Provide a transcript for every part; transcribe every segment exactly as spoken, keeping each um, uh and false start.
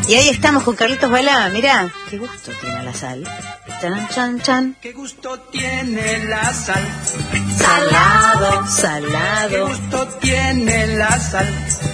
Y ahí estamos con Carlitos Balá. Mirá, qué gusto tiene la sal. Chan, chan, chan. Qué gusto tiene la sal. Salado, salado. Qué gusto tiene la sal.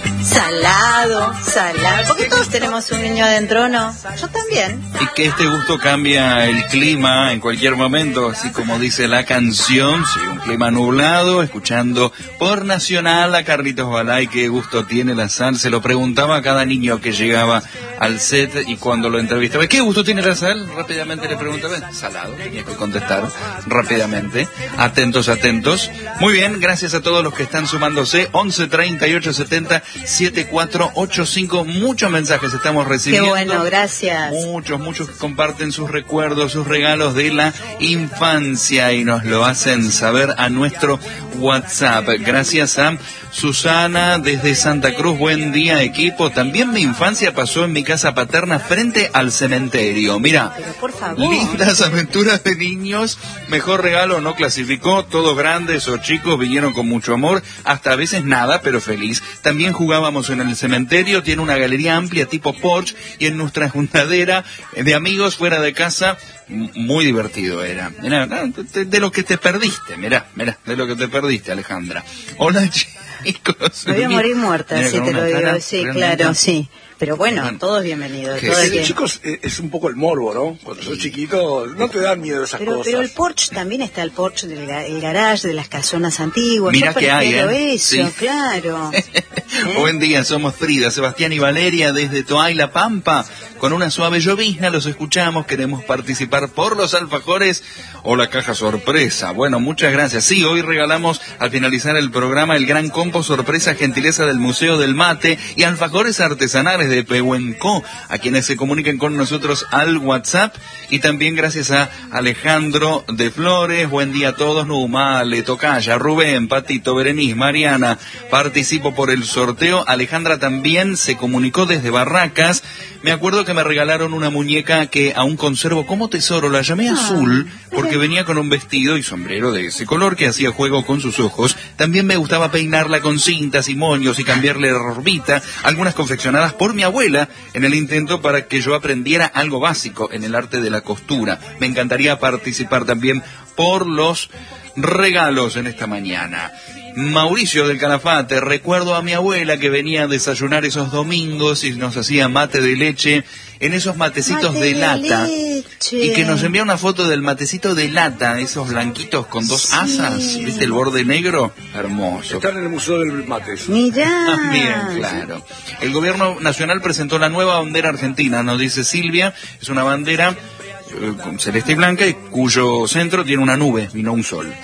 Salado, salado. Porque todos tenemos un niño adentro, ¿no? Yo también. Y que este gusto cambia el clima en cualquier momento, así como dice la canción. Sí, un clima nublado, escuchando por Nacional a Carlitos Balá. Y qué gusto tiene la sal. Se lo preguntaba a cada niño que llegaba al set y cuando lo entrevistaba. ¿Qué gusto tiene la sal? Rápidamente le preguntaba. Salado, tenía que contestar rápidamente. Atentos, atentos. Muy bien, gracias a todos los que están sumándose. once treinta y ocho setenta setenta y cuatro ochenta y cinco. Muchos mensajes estamos recibiendo. Qué bueno, gracias. Muchos, muchos que comparten sus recuerdos, sus regalos de la infancia y nos lo hacen saber a nuestro WhatsApp. Gracias a Susana desde Santa Cruz. Buen día, equipo. También mi infancia pasó en mi casa paterna frente al cementerio. Mira, pero por favor. Lindas aventuras de niños. Mejor regalo no clasificó. Todos grandes o chicos vinieron con mucho amor. Hasta a veces nada, pero feliz. También jugábamos en el cementerio. Tiene una galería amplia tipo porch. Y en nuestra juntadera de amigos fuera de casa, muy divertido era. Mirá, de, de lo que te perdiste. Mirá, mirá, de lo que te perdiste, Alejandra. Hola, chicos. Me voy a morir muerta, Mira, sí te lo digo. cara, Sí, realmente. claro, sí. Pero bueno, Bueno, todos bienvenidos. que Todos sí, bien. Chicos, eh, es un poco el morbo, ¿no? Cuando sos chiquito, no te dan miedo esas Pero, cosas. pero el porche también está el porche del ga- el garage de las casonas antiguas. Mirá Yo que hay, prefiero ¿eh? eso, Sí. claro. ¿Eh? Buen día, somos Frida, Sebastián y Valeria desde Toay La Pampa. Con una suave llovizna los escuchamos, queremos participar por los alfajores o la caja sorpresa. Bueno, muchas gracias. Sí, hoy regalamos al finalizar el programa el gran compo sorpresa, gentileza del Museo del Mate y alfajores artesanales de Pehuenco, a quienes se comuniquen con nosotros al WhatsApp. Y también gracias a Alejandro de Flores. Buen día a todos. Numale, Tocaya, Rubén, Patito, Berenice, Mariana. Participo por el sorteo. Alejandra también se comunicó desde Barracas. Me acuerdo que me regalaron una muñeca que aún conservo como tesoro. La llamé Ah, Azul porque venía con un vestido y sombrero de ese color que hacía juego con sus ojos. También me gustaba peinarla con cintas y moños y cambiarle la robita, algunas confeccionadas por mi abuela en el intento para que yo aprendiera algo básico en el arte de la costura. Me encantaría participar también por los regalos en esta mañana. Mauricio del Calafate, recuerdo a mi abuela que venía a desayunar esos domingos y nos hacía mate de leche en esos matecitos Mate de de lata. leche. Y que nos envía una foto del matecito de lata, esos blanquitos con dos Sí. asas, ¿viste el borde negro? Hermoso. Están en el Museo del Mate. eso. Mirá. También, claro. El gobierno nacional presentó la nueva bandera argentina, nos dice Silvia, es una bandera eh, con celeste y blanca y cuyo centro tiene una nube y no un sol.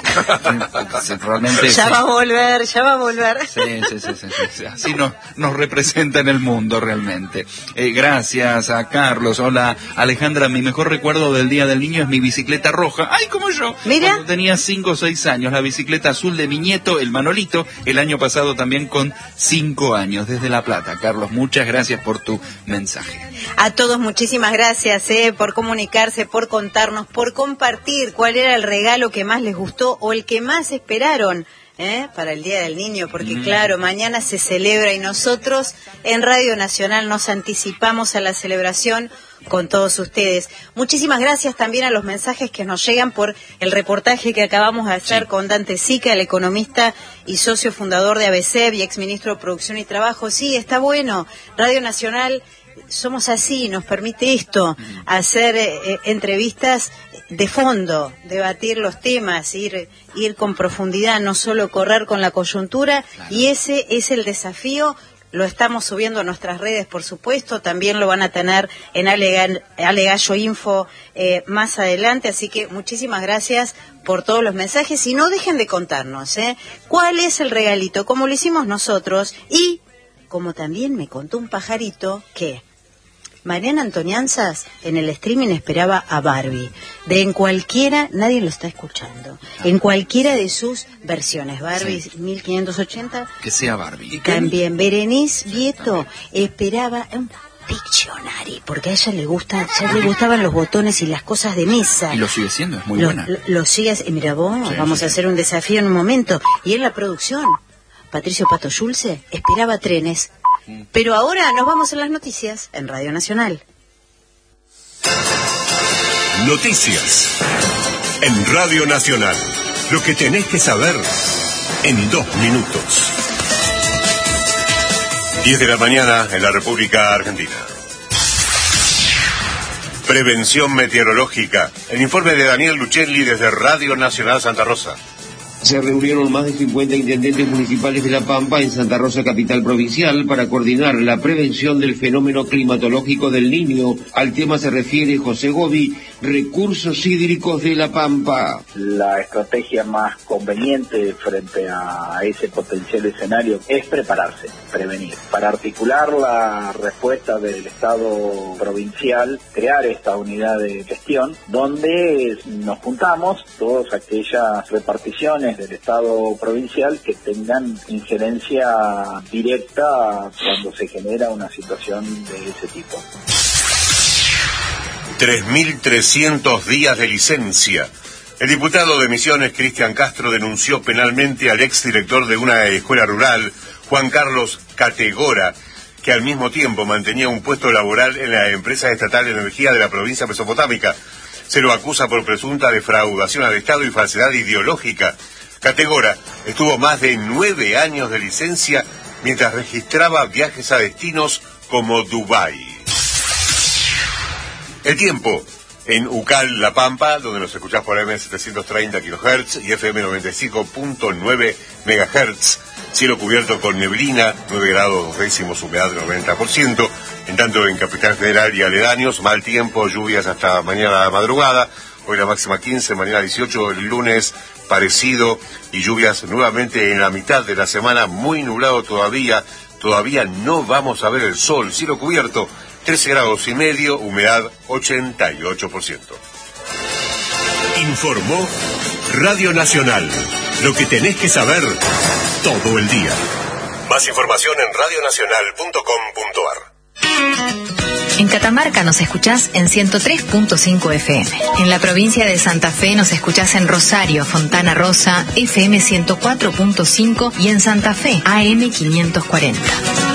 Sí, realmente Ya sí. va a volver, ya va a volver. Sí, sí, sí, sí, sí, sí. Así nos, nos representa en el mundo realmente. Eh, gracias a Carlos. Hola, Alejandra, mi mejor recuerdo del Día del Niño es mi bicicleta roja. ¡Ay, como yo! Mira. Cuando tenía cinco o seis años, la bicicleta azul de mi nieto, el Manolito, el año pasado también con cinco años, desde La Plata. Carlos, muchas gracias por tu mensaje. A todos muchísimas gracias eh, por comunicarse, por contarnos, por compartir cuál era el regalo que más les gustó o el que más esperaron eh, para el Día del Niño, porque Mm. claro, mañana se celebra y nosotros en Radio Nacional nos anticipamos a la celebración con todos ustedes. Muchísimas gracias también a los mensajes que nos llegan por el reportaje que acabamos de hacer Sí. con Dante Sica, el economista y socio fundador de A B C E B y exministro de Producción y Trabajo. Sí, está bueno. Radio Nacional, somos así, nos permite esto, hacer eh, entrevistas de fondo, debatir los temas, ir ir con profundidad, no solo correr con la coyuntura, Claro. y ese es el desafío. Lo estamos subiendo a nuestras redes, por supuesto, también lo van a tener en Ale, Ale Gallo Info eh, más adelante, así que muchísimas gracias por todos los mensajes y no dejen de contarnos ¿eh? cuál es el regalito, como lo hicimos nosotros y como también me contó un pajarito que Mariana Antonianzas en el streaming esperaba a Barbie, de en cualquiera, nadie lo está escuchando, en cualquiera de sus versiones, Barbie Sí. mil quinientos ochenta, Que sea Barbie. también Berenice Vieto esperaba un Pictionary, porque a ella le gusta, ya le gustaban los botones y las cosas de mesa. Y lo sigue siendo, es muy lo, buena. Lo, lo sigues, y mira vos, Sí, vamos sí, a sí. hacer un desafío en un momento. Y en la producción, Patricio Pato Schulze esperaba trenes. Pero ahora nos vamos a las noticias en Radio Nacional. Noticias en Radio Nacional. Lo que tenés que saber en dos minutos. diez de la mañana en la República Argentina. Prevención meteorológica. El informe de Daniel Luchelli desde Radio Nacional Santa Rosa. Se reunieron más de cincuenta intendentes municipales de La Pampa en Santa Rosa, capital provincial, para coordinar la prevención del fenómeno climatológico del Niño. Al tema se refiere José Gobi, recursos hídricos de La Pampa. La estrategia más conveniente frente a ese potencial escenario es prepararse, prevenir. Para articular la respuesta del Estado provincial, crear esta unidad de gestión, donde nos juntamos todas aquellas reparticiones del Estado provincial que tengan injerencia directa cuando se genera una situación de ese tipo. tres mil trescientos días de licencia. El diputado de Misiones, Cristian Castro, denunció penalmente al exdirector de una escuela rural, Juan Carlos Categora, que al mismo tiempo mantenía un puesto laboral en la empresa estatal de energía de la provincia mesopotámica. Se lo acusa por presunta defraudación al Estado y falsedad ideológica. Categora estuvo más de nueve años de licencia mientras registraba viajes a destinos como Dubái. El tiempo en Ucal, La Pampa, donde nos escuchás por M setecientos treinta kilohertz y F M noventa y cinco punto nueve megahertz. Cielo cubierto con neblina, nueve grados dos décimos, humedad del noventa por ciento. En tanto en Capital Federal y aledaños, mal tiempo, lluvias hasta mañana a la madrugada. Hoy la máxima quince, mañana dieciocho, el lunes parecido y lluvias nuevamente en la mitad de la semana, muy nublado todavía. Todavía no vamos a ver el sol, cielo cubierto, trece grados y medio, humedad ochenta y ocho por ciento. Informó Radio Nacional. Lo que tenés que saber todo el día. Más información en radio nacional punto com punto a r. En Catamarca nos escuchás en ciento tres punto cinco F M. En la provincia de Santa Fe nos escuchás en Rosario, Fontana Rosa, F M ciento cuatro punto cinco y en Santa Fe, A M quinientos cuarenta.